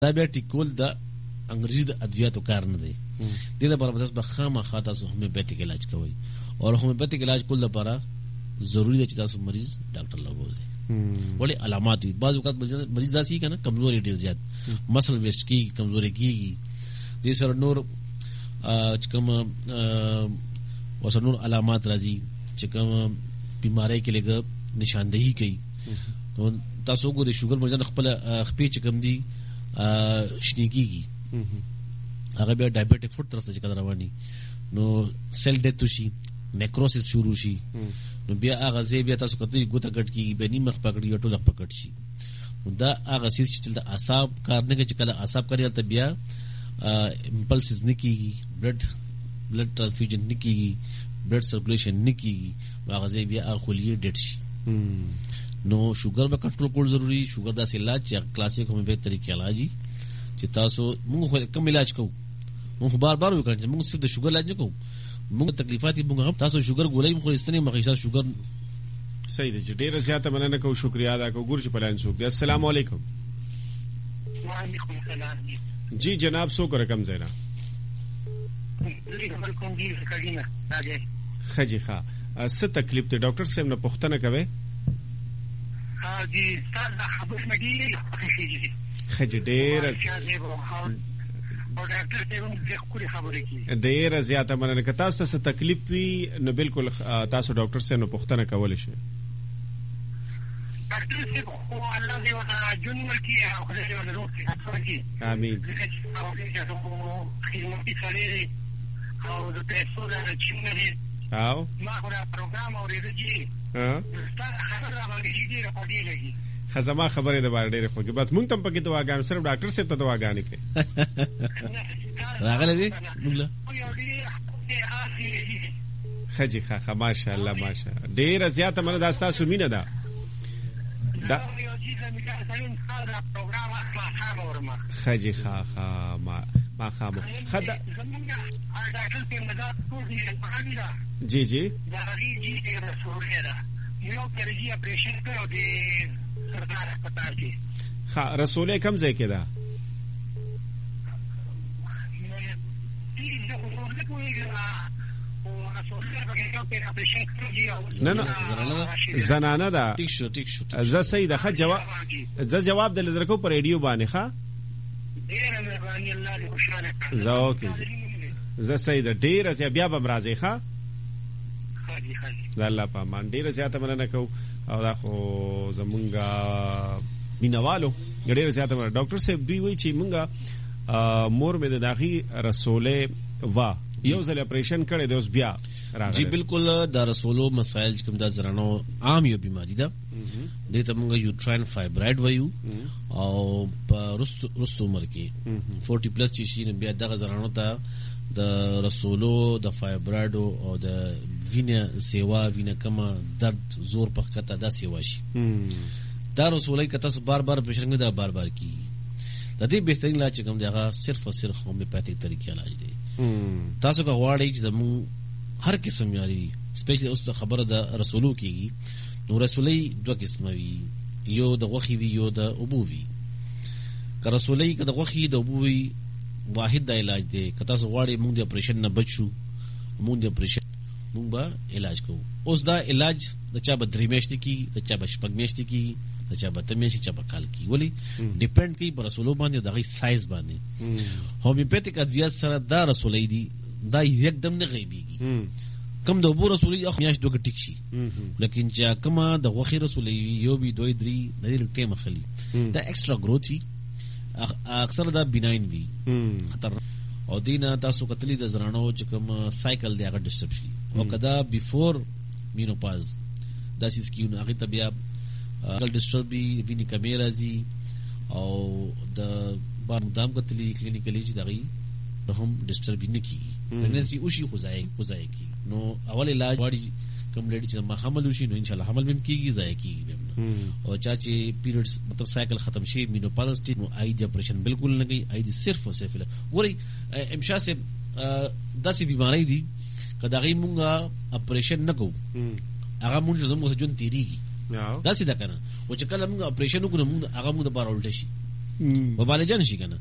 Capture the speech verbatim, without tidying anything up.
دا بیا ټیکول د انګریزي د ادویاتو کار نه دی. دې لپاره تاسو به خامخا تاسو هومیوپیتیک علاج کوئ او هومیوپیتیک علاج کول لپاره ضروري ده چې تاسو مریض ډاکټر لګوځئ. ولی علامات وي بعض اوقات مریض داسې کنه کمزوري ډیر زیات مسل ویسټ کی کمزوري کیږي دې سره نور چې کوم وسره نور علامات راځي چې کوم بیماری کې لګ نشاندهي کوي. نو تاسو ګورئ شوګر مریضان خپل خپې چې کوم دي شنې کیږي هغه بیا ډایبټیک فوډ طرف ته چې رواني نو سیل ډیث شي نیکروسس شروع شي نو بیا هغه ځای بیا تاسو کتلی ګوته کټ کیږي بیا نیمه پکړي ټول پکړ شي. نو دا هغه سیس چې د اعصاب کار نه کوي چې کله اعصاب کوي ته بیا امپلسز نه کیږي بلډ بلډ ټرانسفیوژن نه کیږي بلډ سرکولیشن نه کیږي هغه ځای بیا هغه خلیه ډیټ شي. نو شوګر به کنټرول کول ضروري. شوګر داسې علاج چې کلاسیک هومیوپیتیک طریقې علاج چې تاسو موږ کوم علاج کوو موږ بار بار وکړو چې موږ صرف د شوګر علاج نه کوو موږ تکلیفات موږ هم تاسو شوګر ګولۍ مخ استنې مخې شوګر صحیح دی. ډیره زیاته مننه کوم شکریا ادا کوم ګور چې پلان سوک دی. السلام علیکم. وعلیکم السلام. جی جناب سو کو رقم زینا خجی خا څه تکلیف ته ډاکټر صاحب نه پوښتنه کوي؟ ها جی ستاسو خبر مګي خجی ډیره ډیره زیاته مننه که تاسو ته تکلیف وي نو بالکل تاسو ډاکټر صاحب نه پوښتنه کولی شئ. ډاکټر صاحب خو الله دې ورته جون ورکړي او خدای دې ورته روغ کړي. امين. او د پیسو د چینري او ما خو دا پروګرام اورېدلی ها ستاسو خبره باندې ډیره پدې لګي خزما خبره د بار ډېر خوږه بس مونږ تم پکې دواګانو صرف ډاکټر صاحب ته دواګانې کوي راغله دې موږ خجی خا خا ماشاءالله ماشاءالله ډېر زیاته منه دا تاسو مینه ده دا خجی خا خا ما ما خام خدا جی جی خا رسوله کم ځای کې ده نه نه زنانه ده ټیک شو ټیک شو زه صحیح ده ښه جواب زه جواب دل درکو پر ریډیو باندې ښه ډیره مهرباني الله دې خوشاله کړي. زه اوکې زه صحیح ده ډیره زیات بیا به م راځئ ښه خاجي خاجي د الله په امان ډیره زیاته مننه کوو او دا خو زمونږ مینوالو ډیره زیاته مننه. ډاکټر صاحب دوی وایي چې مونږ مور مې د داغي رسوله وا یو ځل اپریشن کړی دی اوس بیا راغلی. جی بالکل دا رسولو مسائل کوم دا زرانو عام یو بیماری ده دې ته موږ یوټراین فایبرایډ وایو او په رست رست عمر کې چالیس پلس چې شي بیا دغه زرانو ته د رسولو د فایبرایډ او د وینه سیوا وینه کما درد زور په کته دا سیوا شي دا رسولای کته تاسو بار بار پریشن دا بار بار کی د دې بهترین علاج کوم دی هغه صرف او صرف هومیوپیتیک طریقې علاج دی. تاسو کا غواړئ چې زمو هر قسم یاري سپیشلی اوس خبره د رسولو کیږي نو رسولي دوه قسمه وي یو د غوخي وي یو د ابو وي. که رسولي که د غوخي د ابو وي واحد د علاج دی. که تاسو غواړئ موږ د اپریشن نه بچو موږ د اپریشن موږ به علاج کوو. اوس دا علاج د چا به درې میاشتې کیږي د چا به شپږ میاشتې کیږي د چا به ته میاشتې چا به کال کیږي ولې ډیپینډ کوي په رسولو باندې د هغې سایز باندې. هومیوپیتیک ادویات سره دا رسولي دي دا یکدم نه غیبیږي کم د ابو رسولي اخ میاش دوه ټیک شي لیکن چې کما د غوخي رسولي یو بي دوی درې د دې ټیم خلی دا ایکسترا گروث وي اکثر دا بیناین وي خطر او دینه تاسو کتلی د زرانو چې کوم سایکل دی هغه ډسټرب شي او کدا بیفور مینوپاز دا سیس کیونه هغه ته بیا کل ډسټرب وي ویني کمیرا زی او د باندام کتلی کلینیکلی چې دغه هم ډسټرب نه کیږي پرنسي او شي خوځای خوځای کی نو اول علاج واړي کوم لړ چې ما حمل وشي نو ان شاء الله حمل بهم کیږي ځای کیږي او چا چې پیریډز مطلب سایکل ختم شي مینوپاز سټیج نو آی دی اپریشن بالکل نه کوي آی دی صرف او صرف وري امشا سے داسې بیماری دي کداغي مونږه اپریشن نه کوو هغه مونږ زموږ جون تیریږي داسې دا کنه او چې کله مونږ اپریشن وکړو مونږ هغه مونږ د بار الټ شي مبالغه نشي کنه